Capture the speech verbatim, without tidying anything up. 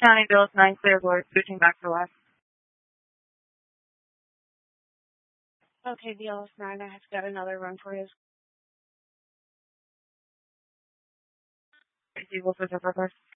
County Bills nine Clearboard, switching back to left. Okay, B L S nine, I have got another run for you. We'll switch over first.